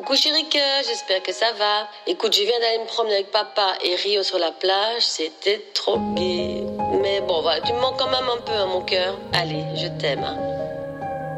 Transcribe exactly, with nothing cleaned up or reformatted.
Coucou Chérique, j'espère que ça va. Écoute, je viens d'aller me promener avec papa et Rio sur la plage, c'était trop gai. Mais bon, voilà, tu me manques quand même un peu à mon cœur. Allez, je t'aime. Hein.